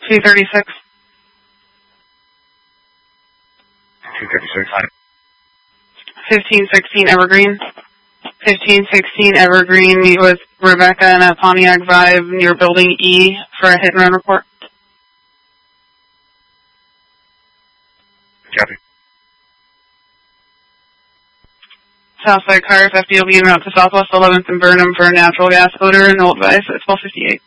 236. 236. 1516 Evergreen. 1516 Evergreen. Meet with Rebecca in a Pontiac Vibe near Building E for a hit and run report. Copy. Southside cars, FDOB en route to Southwest 11th and Burnham for a natural gas odor and no advice at 1258.